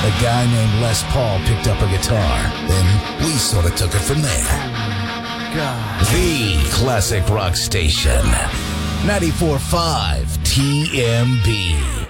A guy named Les Paul picked up a guitar. Then we sort of took it from there. God. The classic rock station. 94.5 TMB.